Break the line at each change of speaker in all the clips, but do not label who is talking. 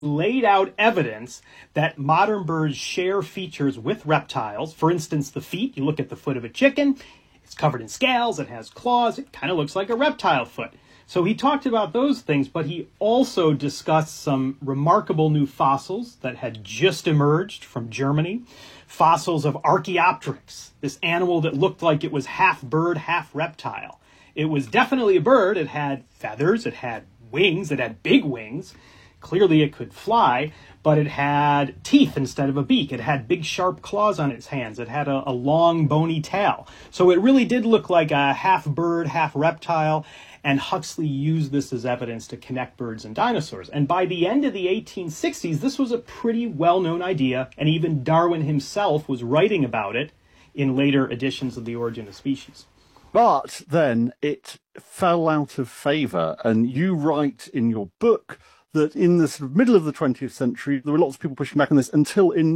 laid out evidence that modern birds share features with reptiles. For instance, the feet. You look at the foot of a chicken, it's covered in scales, it has claws, it kind of looks like a reptile foot. So he talked about those things, but he also discussed some remarkable new fossils that had just emerged from Germany. Fossils of Archaeopteryx, this animal that looked like it was half bird, half reptile. It was definitely a bird. It had feathers, it had wings, it had big wings. Clearly it could fly, but it had teeth instead of a beak. It had big sharp claws on its hands. It had a long bony tail. So it really did look like a half bird, half reptile. And Huxley used this as evidence to connect birds and dinosaurs. And by the end of the 1860s, this was a pretty well-known idea, and even Darwin himself was writing about it in later editions of The Origin of Species.
But then it fell out of favour, and you write in your book that in the sort of middle of the 20th century, there were lots of people pushing back on this until in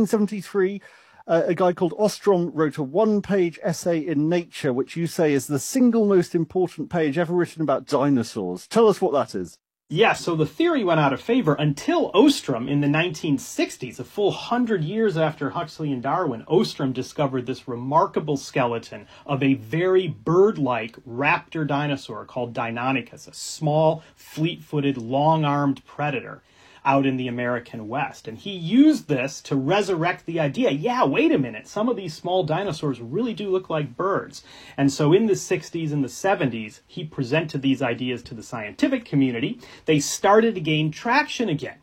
1973, a guy called Ostrom wrote a one-page essay in Nature, which you say is the single most important page ever written about dinosaurs. Tell us what that is.
Yeah, so the theory went out of favor until Ostrom in the 1960s, a full 100 years after Huxley and Darwin. Ostrom discovered this remarkable skeleton of a very bird-like raptor dinosaur called Deinonychus, a small, fleet-footed, long-armed predator out in the American West. And he used this to resurrect the idea, yeah, wait a minute, some of these small dinosaurs really do look like birds. And so in the 60s and the 70s, he presented these ideas to the scientific community. They started to gain traction again.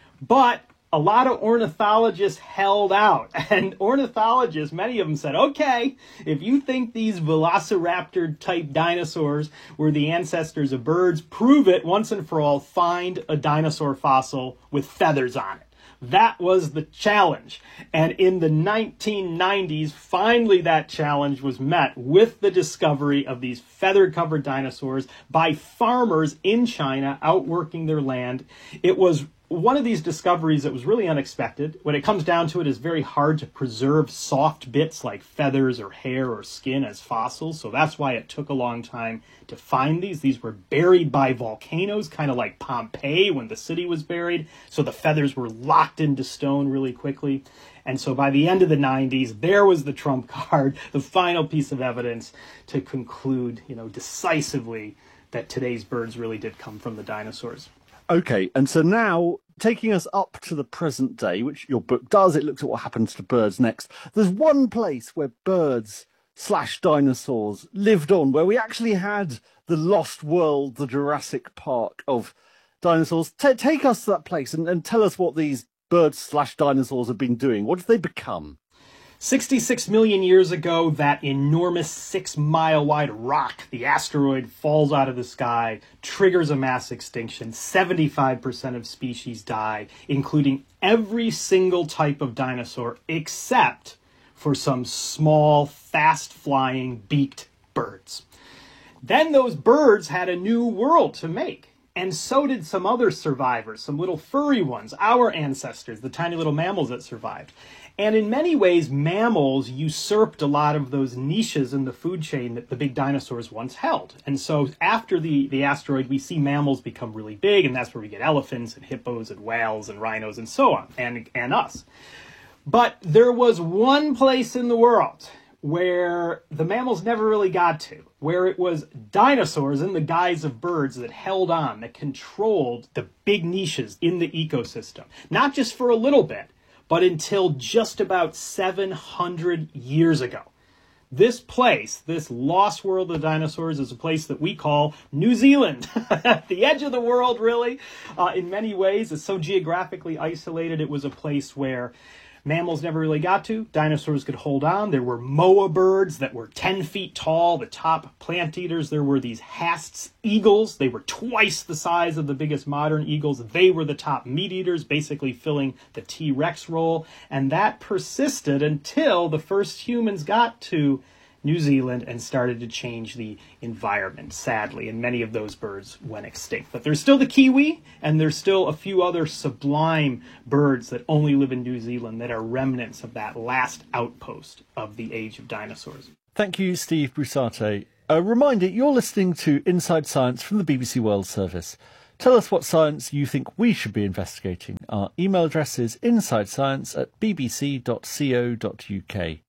But a lot of ornithologists held out. And ornithologists, many of them said, okay, if you think these velociraptor-type dinosaurs were the ancestors of birds, prove it once and for all. Find a dinosaur fossil with feathers on it. That was the challenge. And in the 1990s, finally that challenge was met with the discovery of these feather-covered dinosaurs by farmers in China out working their land. It was one of these discoveries that was really unexpected. When it comes down to it, it's very hard to preserve soft bits like feathers or hair or skin as fossils. So that's why it took a long time to find these. These were buried by volcanoes, kind of like Pompeii when the city was buried. So the feathers were locked into stone really quickly. And so by the end of the 90s, there was the trump card, the final piece of evidence to conclude, decisively that today's birds really did come from the dinosaurs.
Okay, and so now, taking us up to the present day, which your book does, it looks at what happens to birds next. There's one place where birds/dinosaurs lived on, where we actually had the lost world, the Jurassic Park of dinosaurs. Take us to that place and tell us what these birds/dinosaurs have been doing. What have they become?
66 million years ago, that enormous 6-mile-wide rock, the asteroid, falls out of the sky, triggers a mass extinction. 75% of species die, including every single type of dinosaur, except for some small, fast-flying, beaked birds. Then those birds had a new world to make. And so did some other survivors, some little furry ones, our ancestors, the tiny little mammals that survived. And in many ways, mammals usurped a lot of those niches in the food chain that the big dinosaurs once held. And so after the asteroid, we see mammals become really big, and that's where we get elephants and hippos and whales and rhinos and so on, and us. But there was one place in the world where the mammals never really got to, where it was dinosaurs in the guise of birds that held on, that controlled the big niches in the ecosystem. Not just for a little bit, but until just about 700 years ago. This place, this lost world of dinosaurs, is a place that we call New Zealand. The edge of the world, really. In many ways, it's so geographically isolated. It was a place where mammals never really got to. Dinosaurs could hold on. There were moa birds that were 10 feet tall, the top plant eaters. There were these Haast's eagles. They were twice the size of the biggest modern eagles. They were the top meat eaters, basically filling the T-Rex role. And that persisted until the first humans got to New Zealand and started to change the environment, sadly, and many of those birds went extinct. But there's still the kiwi, and there's still a few other sublime birds that only live in New Zealand that are remnants of that last outpost of the age of dinosaurs.
Thank you, Steve Brusatte. A reminder, you're listening to Inside Science from the BBC World Service. Tell us what science you think we should be investigating. Our email address is insidescience@bbc.co.uk.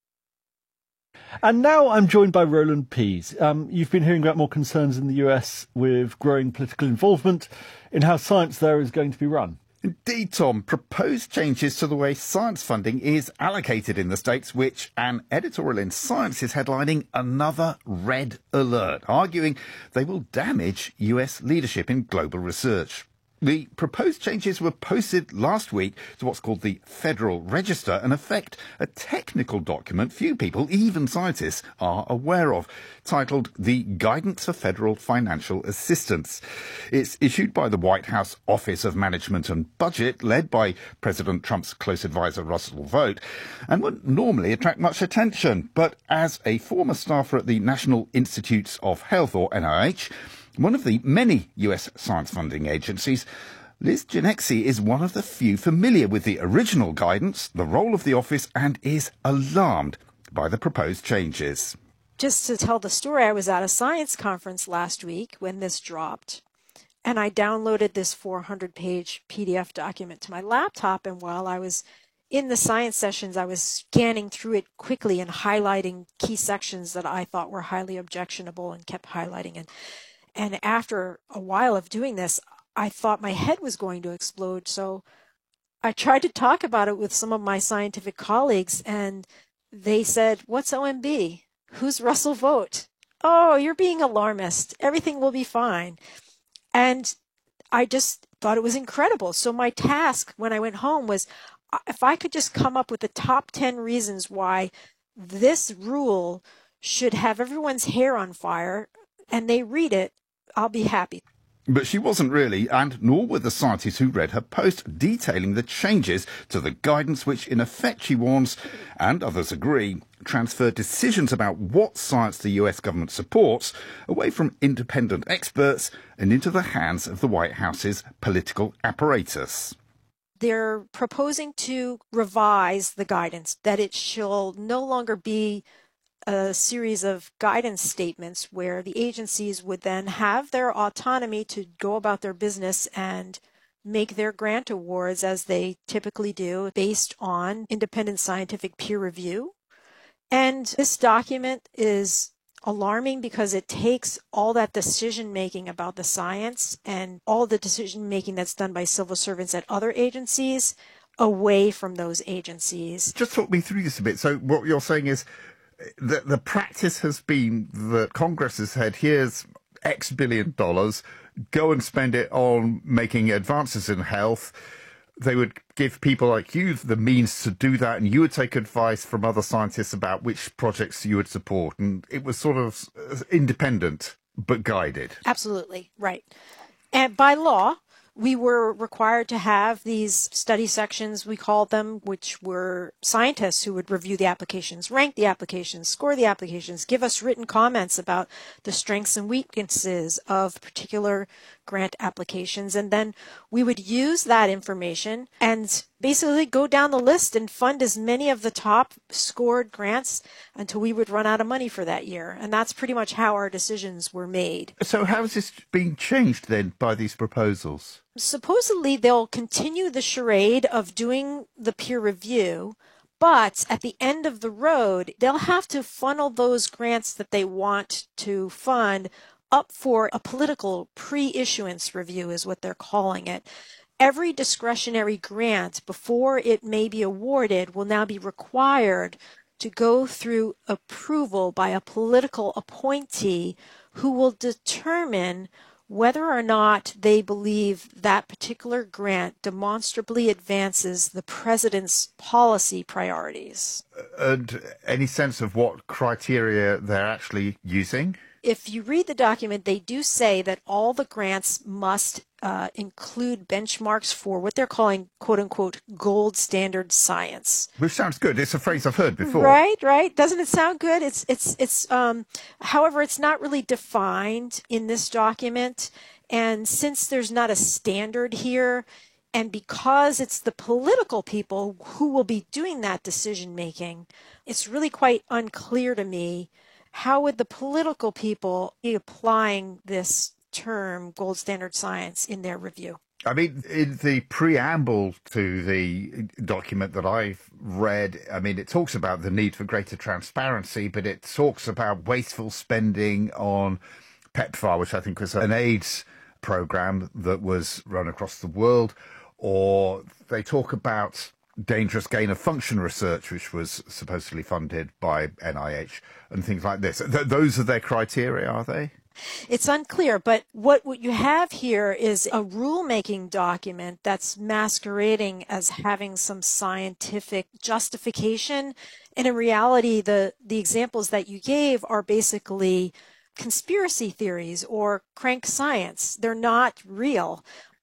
And now I'm joined by Roland Pease. You've been hearing about more concerns in the US with growing political involvement in how science there is going to be run.
Indeed, Tom. Proposed changes to the way science funding is allocated in the States, which an editorial in Science is headlining another red alert, arguing they will damage US leadership in global research. The proposed changes were posted last week to what's called the Federal Register and affect a technical document few people, even scientists, are aware of, titled The Guidance for Federal Financial Assistance. It's issued by the White House Office of Management and Budget, led by President Trump's close advisor Russell Vought, and would normally attract much attention. But as a former staffer at the National Institutes of Health, or NIH, one of the many US science funding agencies, Liz Genexi is one of the few familiar with the original guidance, the role of the office, and is alarmed by the proposed changes.
Just to tell the story, I was at a science conference last week when this dropped, and I downloaded this 400-page PDF document to my laptop, and while I was in the science sessions, I was scanning through it quickly and highlighting key sections that I thought were highly objectionable and kept highlighting it. And after a while of doing this, I thought my head was going to explode. So I tried to talk about it with some of my scientific colleagues, and they said, "What's OMB? Who's Russell Vought? Oh, you're being alarmist. Everything will be fine." And I just thought it was incredible. So my task when I went home was, if I could just come up with the top 10 reasons why this rule should have everyone's hair on fire, and they read it, I'll be happy.
But she wasn't really, and nor were the scientists who read her post detailing the changes to the guidance which, in effect, she warns, and others agree, transfer decisions about what science the US government supports away from independent experts and into the hands of the White House's political apparatus.
They're proposing to revise the guidance, that it shall no longer be a series of guidance statements where the agencies would then have their autonomy to go about their business and make their grant awards as they typically do based on independent scientific peer review. And this document is alarming because it takes all that decision making about the science and all the decision making that's done by civil servants at other agencies away from those agencies.
Just talk me through this a bit. So what you're saying is the practice has been that Congress has said, here's X billion dollars, go and spend it on making advances in health. They would give people like you the means to do that, and you would take advice from other scientists about which projects you would support. And it was sort of independent, but guided.
Absolutely, right. And by law, we were required to have these study sections, we called them, which were scientists who would review the applications, rank the applications, score the applications, give us written comments about the strengths and weaknesses of particular grant applications. And then we would use that information and basically go down the list and fund as many of the top scored grants until we would run out of money for that year. And that's pretty much how our decisions were made.
So how is this being changed then by these proposals?
Supposedly they'll continue the charade of doing the peer review, but at the end of the road, they'll have to funnel those grants that they want to fund up for a political pre-issuance review is what they're calling it. Every discretionary grant before it may be awarded will now be required to go through approval by a political appointee who will determine whether or not they believe that particular grant demonstrably advances the president's policy priorities.
And any sense of what criteria they're actually using?
If you read the document, they do say that all the grants must include benchmarks for what they're calling, quote unquote, gold standard science.
Which sounds good. It's a phrase I've heard before.
Right. Doesn't it sound good? However, it's not really defined in this document. And since there's not a standard here, and because it's the political people who will be doing that decision making, it's really quite unclear to me how would the political people be applying this term gold standard science in their review.
I mean, in the preamble to the document that I've read, I mean, it talks about the need for greater transparency, but it talks about wasteful spending on PEPFAR, which I think was an AIDS program that was run across the world, or they talk about dangerous gain of function research, which was supposedly funded by NIH and things like this. Those are their criteria, are they?
It's unclear, but what you have here is a rulemaking document that's masquerading as having some scientific justification. And in reality, the examples that you gave are basically conspiracy theories or crank science. They're not real.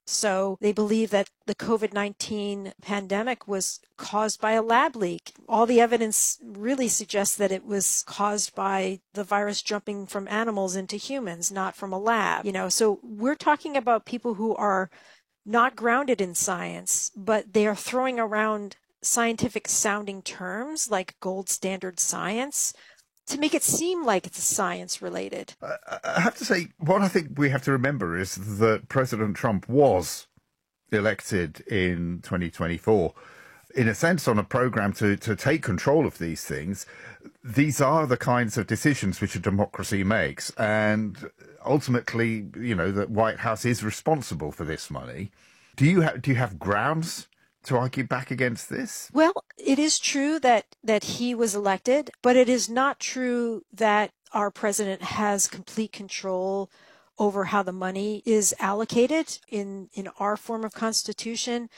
So they believe that the COVID-19 pandemic was caused by a lab leak. All the evidence really suggests that it was caused by the virus jumping from animals into humans, not from a lab. So we're talking about people who are not grounded in science, but they are throwing around scientific sounding terms like gold standard science to make it seem like it's science related.
I have to say, what I think we have to remember is that President Trump was elected in 2024, in a sense, on a program to take control of these things. These are the kinds of decisions which a democracy makes. And ultimately, the White House is responsible for this money. Do you have grounds to argue back against this?
Well, it is true that he was elected, but it is not true that our president has complete control over how the money is allocated. In our form of constitution,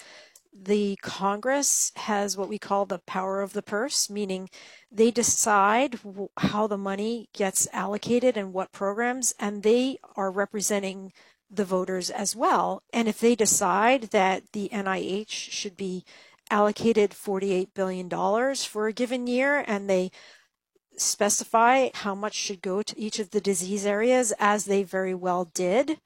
the Congress has what we call the power of the purse, meaning they decide how the money gets allocated and what programs, and they are representing the voters as well. And if they decide that the NIH should be allocated $48 billion for a given year, and they specify how much should go to each of the disease areas, as they very well did,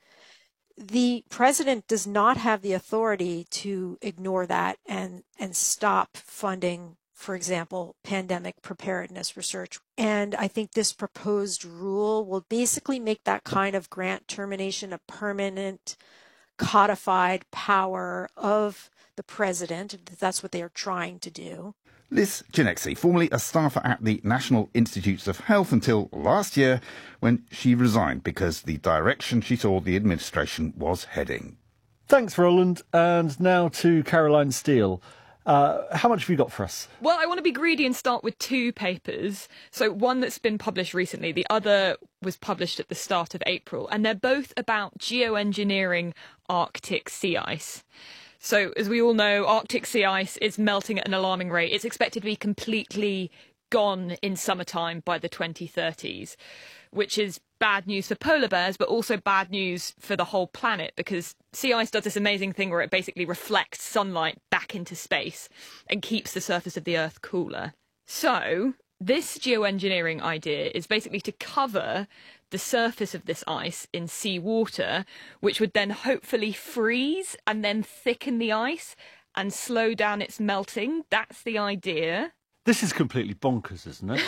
the president does not have the authority to ignore that and stop funding, for example, pandemic preparedness research. And I think this proposed rule will basically make that kind of grant termination a permanent codified power of the president. That's what they are trying to do.
Liz Genexi, formerly a staffer at the National Institutes of Health until last year, when she resigned because the direction she saw the administration was heading.
Thanks, Roland. And now to Caroline Steele. How much have you got for us?
Well, I want to be greedy and start with two papers. So one that's been published recently, the other was published at the start of April, and they're both about geoengineering Arctic sea ice. So as we all know, Arctic sea ice is melting at an alarming rate. It's expected to be completely gone in summertime by the 2030s, which is bad news for polar bears, but also bad news for the whole planet, because sea ice does this amazing thing where it basically reflects sunlight back into space and keeps the surface of the Earth cooler. So this geoengineering idea is basically to cover the surface of this ice in seawater, which would then hopefully freeze and then thicken the ice and slow down its melting. That's the idea.
This is completely bonkers, isn't it?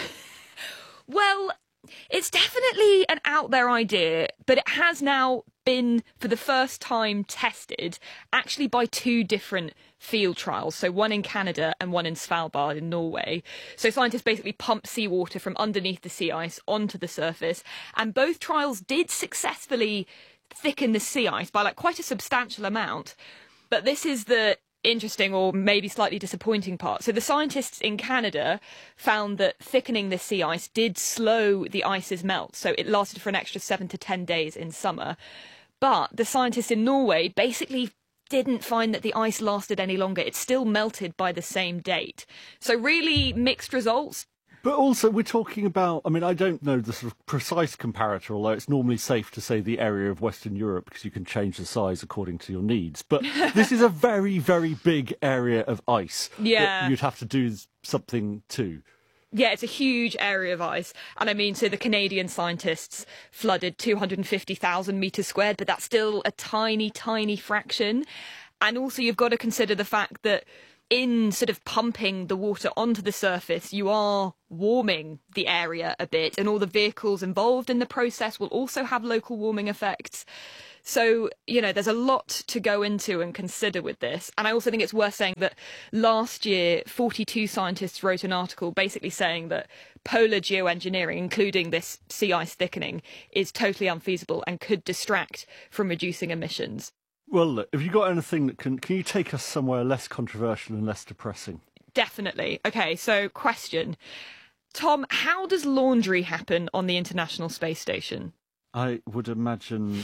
Well, it's definitely an out there idea, but it has now been, for the first time, tested actually by two different field trials. So one in Canada and one in Svalbard in Norway. So scientists basically pump seawater from underneath the sea ice onto the surface. And both trials did successfully thicken the sea ice by quite a substantial amount. But this is the interesting or maybe slightly disappointing part. So the scientists in Canada found that thickening the sea ice did slow the ice's melt. So it lasted for an extra 7 to 10 days in summer. But the scientists in Norway basically didn't find that the ice lasted any longer. It still melted by the same date. So really mixed results.
But also, we're talking about, I don't know the sort of precise comparator, although it's normally safe to say the area of Western Europe because you can change the size according to your needs. But this is a very, very big area of ice that you'd have to do something to.
Yeah, it's a huge area of ice. And so the Canadian scientists flooded 250,000 metres squared, but that's still a tiny, tiny fraction. And also you've got to consider the fact that in sort of pumping the water onto the surface, you are warming the area a bit, and all the vehicles involved in the process will also have local warming effects. So, there's a lot to go into and consider with this. And I also think it's worth saying that last year, 42 scientists wrote an article basically saying that polar geoengineering, including this sea ice thickening, is totally unfeasible and could distract from reducing emissions.
Well, look, have you got anything that can you take us somewhere less controversial and less depressing?
Definitely. Okay, so question. Tom, how does laundry happen on the International Space Station?
I would imagine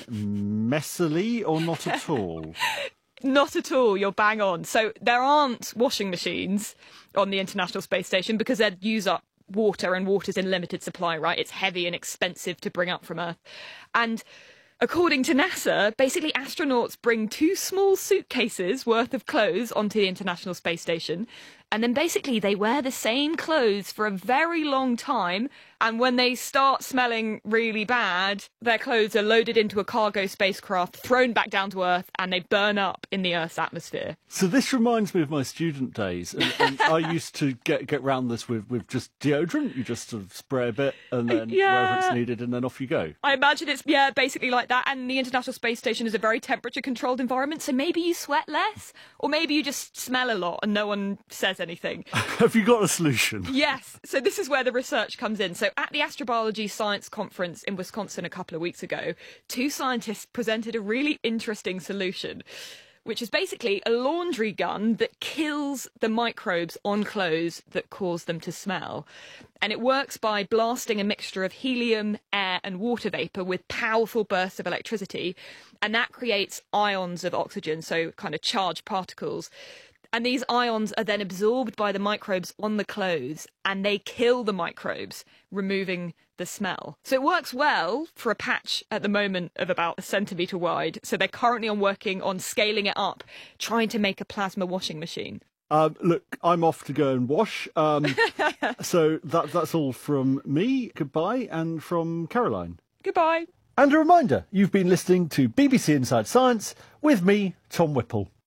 messily or not at all.
Not at all. You're bang on. So there aren't washing machines on the International Space Station because they'd use up water, and water's in limited supply, right? It's heavy and expensive to bring up from Earth. And according to NASA, basically astronauts bring 2 small suitcases worth of clothes onto the International Space Station. And then basically they wear the same clothes for a very long time. And when they start smelling really bad, their clothes are loaded into a cargo spacecraft, thrown back down to Earth, and they burn up in the Earth's atmosphere.
So this reminds me of my student days. And I used to get round this with just deodorant. You just sort of spray a bit and then wherever it's needed, and then off you go.
I imagine it's, basically like that. And the International Space Station is a very temperature-controlled environment, so maybe you sweat less, or maybe you just smell a lot and no one says anything.
Have you got a solution?
Yes. So this is where the research comes in. So at the Astrobiology Science Conference in Wisconsin a couple of weeks ago, 2 scientists presented a really interesting solution, which is basically a laundry gun that kills the microbes on clothes that cause them to smell. And it works by blasting a mixture of helium, air and water vapour with powerful bursts of electricity. And that creates ions of oxygen, so kind of charged particles. And these ions are then absorbed by the microbes on the clothes, and they kill the microbes, removing the smell. So it works well for a patch at the moment of about 1 centimetre wide. So they're currently working on scaling it up, trying to make a plasma washing machine.
Look, I'm off to go and wash. So that's all from me. Goodbye. And from Caroline.
Goodbye.
And a reminder, you've been listening to BBC Inside Science with me, Tom Whipple.